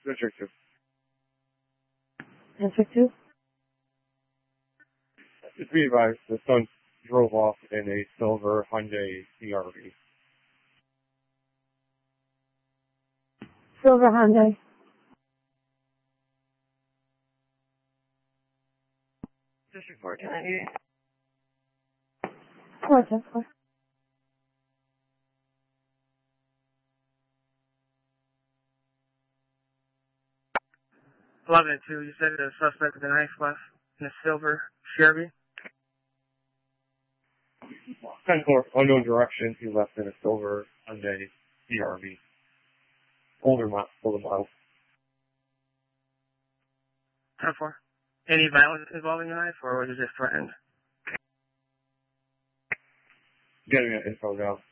District 2. District 2? Just be advised, the son drove off in a silver Hyundai CRV. Silver Hyundai. District 4, 1098. 410. 11-2, you said the suspect with a knife left in a silver Chevy? 10-4, unknown direction, he left in a silver Hyundai CRV. Older model. 10-4. Any violence involving the knife, or was it just threatened? Getting that info now.